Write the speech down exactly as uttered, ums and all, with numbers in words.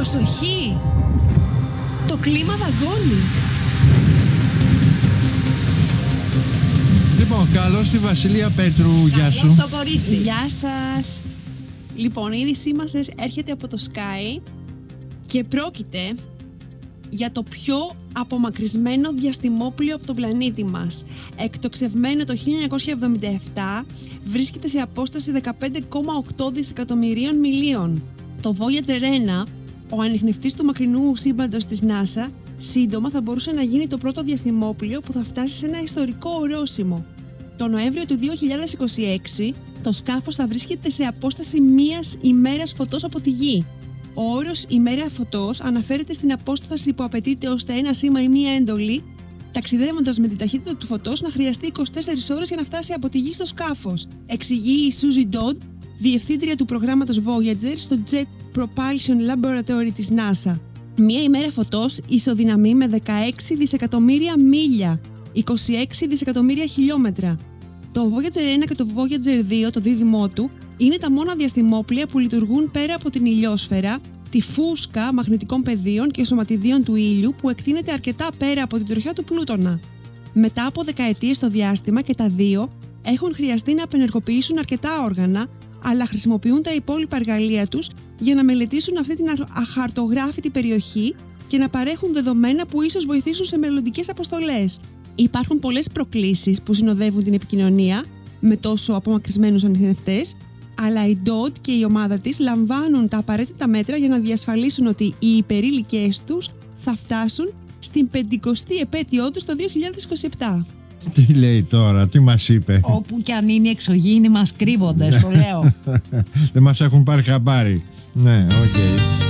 Προσοχή! Το κλίμα δαγκώνει. Λοιπόν, καλώς τη Βασιλεία Πέτρου, γεια σου. Καλώς το κορίτσι. Γεια σας. Λοιπόν, η είδησή μας έρχεται από το Sky και πρόκειται για το πιο απομακρυσμένο διαστημόπλοιο από τον πλανήτη μας. Εκτοξευμένο το χίλια εννιακόσια εβδομήντα επτά, βρίσκεται σε απόσταση δεκαπέντε κόμμα οκτώ δισεκατομμυρίων μιλίων. Το Voyager ένα, ο ανιχνευτής του μακρινού σύμπαντος της NASA, σύντομα θα μπορούσε να γίνει το πρώτο διαστημόπλοιο που θα φτάσει σε ένα ιστορικό ορόσημο. Το Νοέμβριο του δύο χιλιάδες είκοσι έξι, το σκάφος θα βρίσκεται σε απόσταση μίας ημέρας φωτός από τη Γη. Ο όρος ημέρα φωτός αναφέρεται στην απόσταση που απαιτείται ώστε ένα σήμα ή μία έντολη, ταξιδεύοντας με την ταχύτητα του φωτός, να χρειαστεί είκοσι τέσσερις ώρες για να φτάσει από τη Γη στο σκάφος, εξηγεί η Suzy Dodd, διευθύντρια του προγράμματος Voyager στο Jet Propulsion Laboratory της NASA. Μία ημέρα φωτός ισοδυναμεί με δεκαέξι δισεκατομμύρια μίλια, είκοσι έξι δισεκατομμύρια χιλιόμετρα. Το Voyager ένα και το Voyager δύο, το δίδυμό του, είναι τα μόνα διαστημόπλοια που λειτουργούν πέρα από την ηλιόσφαιρα, τη φούσκα μαγνητικών πεδίων και σωματιδίων του ήλιου που εκτείνεται αρκετά πέρα από την τροχιά του Πλούτονα. Μετά από δεκαετίες στο διάστημα και τα δύο έχουν χρειαστεί να απενεργοποιήσουν αρκετά όργανα, αλλά χρησιμοποιούν τα υπόλοιπα εργαλεία τους για να μελετήσουν αυτή την αχαρτογράφητη περιοχή και να παρέχουν δεδομένα που ίσως βοηθήσουν σε μελλοντικές αποστολές. Υπάρχουν πολλές προκλήσεις που συνοδεύουν την επικοινωνία με τόσο απομακρυσμένους ανιχνευτές, αλλά η Dodd και η ομάδα της λαμβάνουν τα απαραίτητα μέτρα για να διασφαλίσουν ότι οι υπερήλικες τους θα φτάσουν στην πεντηκοστή επέτειό τους το δύο χιλιάδες είκοσι επτά. Τι λέει τώρα, τι μας είπε? Όπου κι αν είναι οι εξωγήινοι μας κρύβονται, στο λέω. Δεν μας έχουν πάρει χαμπάρι. Ναι, οκ. Okay.